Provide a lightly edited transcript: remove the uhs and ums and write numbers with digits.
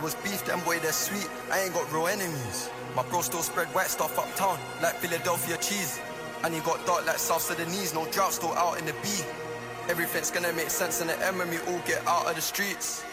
it was beef, them boy, they're sweet. I ain't got real enemies. My bro still spread white stuff uptown, like Philadelphia cheese. And he got dark like South Sudanese, no drought, still out in the B. Everything's gonna make sense in the end when we all get out of the streets.